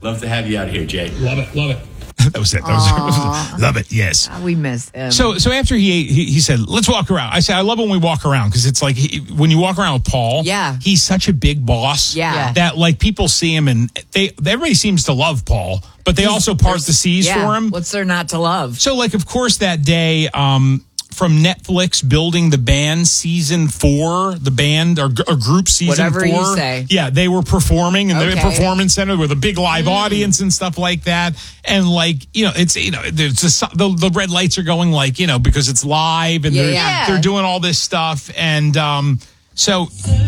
Love to have you out here, Jay. Love it. That was it. Love it. Yes. We miss him. So after he said, let's walk around. I said, I love when we walk around because it's like when you walk around with Paul, he's such a big boss that like people see him and everybody seems to love Paul, but they also part the seas for him. What's there not to love? So like, of course, that day, from Netflix, Building the Band season 4, the band or group season Whatever 4. You say. Yeah, they were performing in the performance center with a big live audience and stuff like that. And like, it's there's the red lights are going like, because it's live and they're doing all this stuff. And so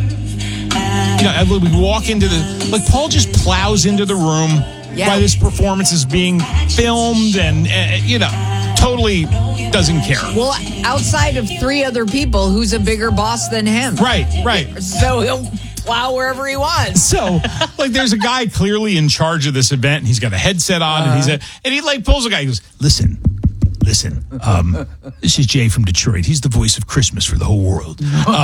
we walk into Paul just plows into the room while this performance is being filmed and totally doesn't care. Well, outside of 3 other people, who's a bigger boss than him? Right. So he'll plow wherever he wants. So, there's a guy clearly in charge of this event, and he's got a headset on, and he pulls a guy. He goes, "Listen. This is Jay from Detroit. He's the voice of Christmas for the whole world."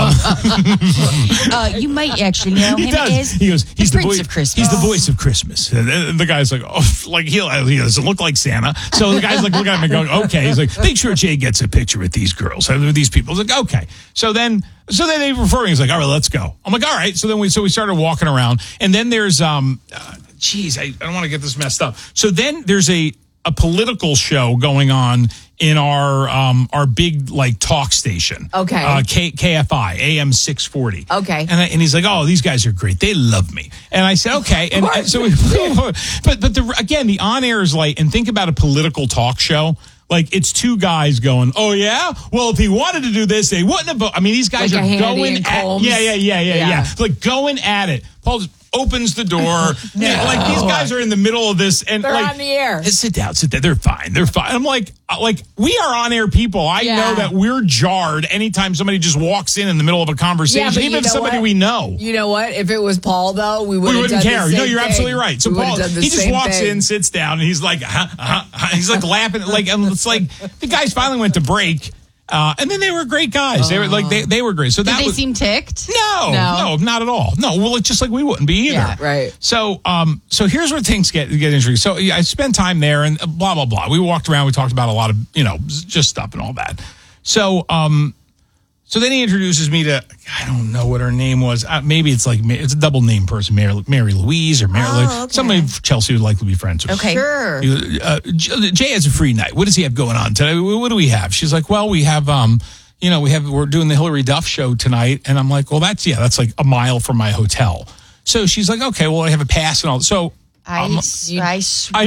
You might actually know him as he goes, he's the voice of Christmas. He's the voice of Christmas. And the guy's like, he doesn't look like Santa. So the guy's like looking at him and going, okay. He's like, make sure Jay gets a picture with these girls, with these people. He's like, okay. So then they refer me. He's like, all right, let's go. I'm like, all right. So then we started walking around, and then there's I don't want to get this messed up. So then there's a political show going on in our big talk station. Okay. KFI AM 640. Okay. And he's like, oh, these guys are great. They love me. And I said, okay. And so but the on air is and think about a political talk show. It's 2 guys going, oh, yeah? Well, if he wanted to do this, they wouldn't have. I mean, these guys are going at it. Going at it. Paul just opens the door. These guys are in the middle of this. And they're on the air. Sit down. They're fine. I'm like, we are on air people. I know that we're jarred anytime somebody just walks in the middle of a conversation, even if somebody we know. You know what? If it was Paul, though, we wouldn't care. No, you're absolutely right. So Paul, he just walks in, sits down, and he's like, he's like laughing. And it's like the guys finally went to break. And then they were great guys. They were they were great. So did they seem ticked? No, not at all. No, well, it's just like we wouldn't be either. Yeah, right. So here's where things get interesting. So I spent time there and blah blah blah. We walked around. We talked about a lot of just stuff and all that. So then he introduces me to, I don't know what her name was. Maybe it's it's a double name person, Mary Louise or somebody from Chelsea would likely be friends with. Okay, sure. Jay has a free night. What does he have going on today? What do we have? She's like, well, we have we're doing the Hillary Duff show tonight, and I'm like, well, that's like a mile from my hotel. So she's like, okay, well, I have a pass and all. So I swear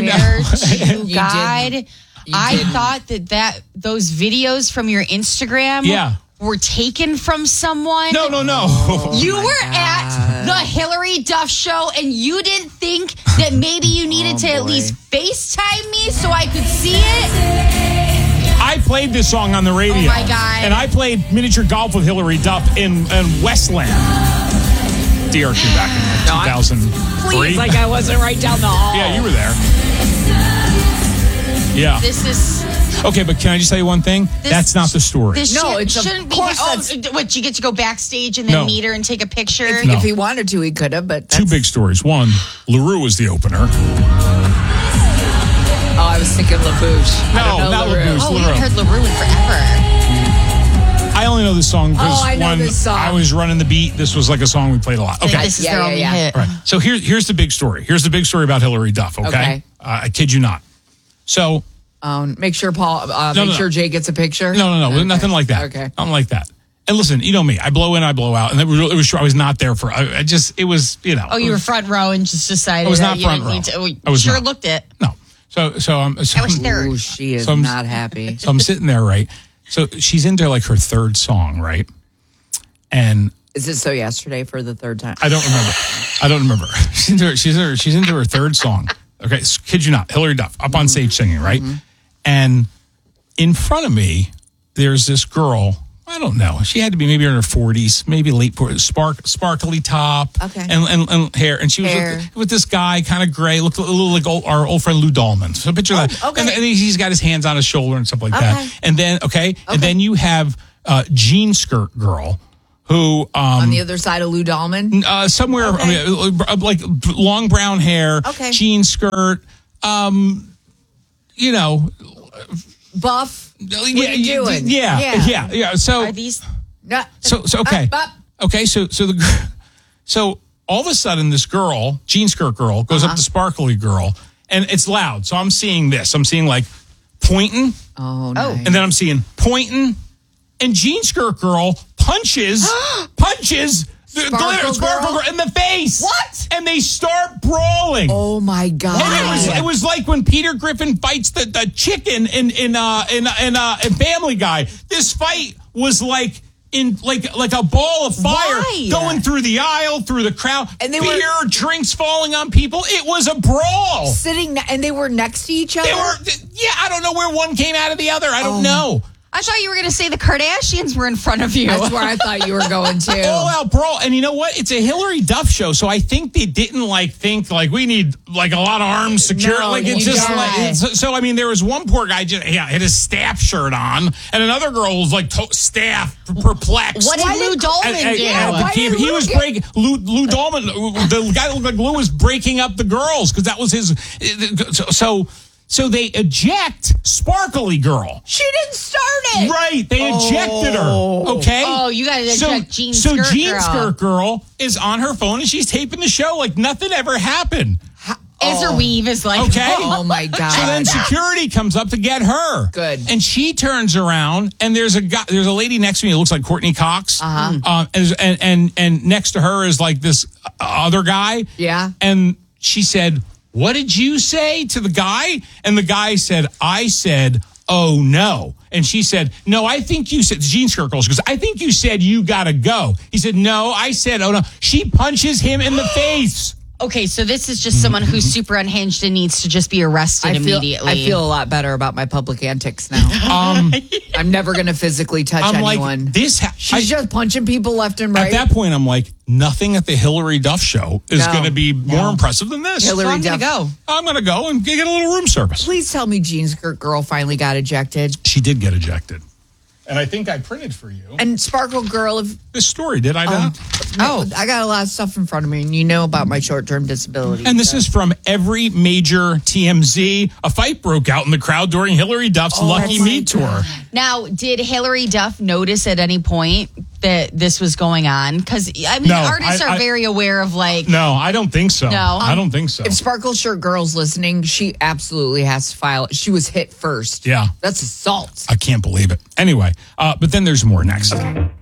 to God, I thought that those videos from your Instagram were taken from someone. No. You were at the Hillary Duff show and you didn't think that maybe you needed to at least FaceTime me so I could see it? I played this song on the radio. Oh my God. And I played miniature golf with Hillary Duff in Westland. DRQ back in 2003. Please, I wasn't right down the hall. Yeah, you were there. Yeah. This is... Okay, but can I just tell you one thing? That's not the story. It shouldn't be. What, you get to go backstage and then meet her and take a picture? If he wanted to, he could have, but... 2 big stories. One, LaRue was the opener. Oh, I was thinking LaBouche. No, not LaBouche. Oh, we haven't heard LaRue in forever. I only know this song because I was running the beat. This was like a song we played a lot. Okay. This is their only hit. All right. So here's the big story. Here's the big story about Hillary Duff, okay? I kid you not. So... make sure Paul, sure Jay gets a picture. No, okay. Nothing like that. Okay, nothing like that. And listen, you know me, I blow in, I blow out, and it was true. I was not there for. It was. Oh, you were front row and just decided. I was not front row. I was sure looked it. No. So I was third. Ooh, she is not happy. So I'm sitting there, right? So she's into her 3rd song, right? And is it so yesterday for the 3rd time? I don't remember. She's into her 3rd song. Okay, kid you not, Hillary Duff up on stage singing, right? Mm-hmm. And in front of me, there's this girl. I don't know. She had to be maybe in her 40s, maybe late 40s. Sparkly top, and hair. And she was with this guy, kind of gray, looked a little like our old friend Lou Dahlman. So picture that. Okay. And he's got his hands on his shoulder and stuff like that. And then, and then you have Jean Skirt Girl, who On the other side of Lou Dahlman? somewhere Okay. like long brown hair, Okay. jean skirt, you know, Buff? What are you doing? Yeah. So Are these? So okay. Okay, so all of a sudden this girl, jean skirt girl, goes up to sparkly girl, and it's loud. So I'm seeing this. I'm seeing like pointing, Oh, nice. and then I'm seeing pointing, and jean skirt girl punches the sparkle girl in the face. What? And they start brawling. Oh, my God. And it was like when Peter Griffin fights the chicken in Family Guy. This fight was like a ball of fire Why? going through the aisle, through the crowd, And they beer, drinks falling on people. It was a brawl. And they were next to each other? I don't know where one came out of the other. I don't know. I thought you were going to say the Kardashians were in front of you. That's where I thought you were going to. All out brawl. And you know what? It's a Hillary Duff show, so I think they didn't think we need like a lot of armed security. No, like it's just yeah. like so. I mean, there was one poor guy had his staff shirt on, and another girl was like staff perplexed. What did Lou Dahlman do? He was breaking Lou Dahlman. The guy that looked like Lou was breaking up the girls because that was his. So they eject Sparkly Girl. She didn't start it. Right, they ejected her. Okay. Oh, you got to eject Jean So Skirt Jean Girl. Skirt Girl is on her phone and she's taping the show like nothing ever happened. As her weave is like, Okay. Oh, my God. So then security comes up to get her. Good. And she turns around and there's a lady next to me who looks like Courtney Cox. And next to her is like this other guy. Yeah. And she said, "What did you say to the guy?" And the guy said, "I said, oh no." And she said, "No, I think you said," Jean Skirt Girl, she goes, "I think you said you gotta go." He said, "No, I said, oh no." She punches him in the face. okay, so this is just someone who's super unhinged and needs to just be arrested immediately. I feel a lot better about my public antics now. I'm never going to physically touch I'm anyone. like, She's just punching people left and right. At that point, I'm like, nothing at the Hillary Duff show is going to be more impressive than this. Hillary So I'm Duff. going to go. I'm going to go and get a little room service. Please tell me Jean Skirt Girl finally got ejected. She did get ejected. And I think I printed for you And Sparkle Girl, this story, did I not? I got a lot of stuff in front of me, and you know about my short-term disability. And this is from every major TMZ. A fight broke out in the crowd during Hillary Duff's Lucky my Me tour. Now, did Hillary Duff notice at any point that this was going on? Because, I mean, No, artists are very aware of like... No, I don't think so. No. I don't think so. If Sparkle Shirt Girl's listening, she absolutely has to file it. She was hit first. Yeah. That's assault. I can't believe it. Anyway, but then there's more next.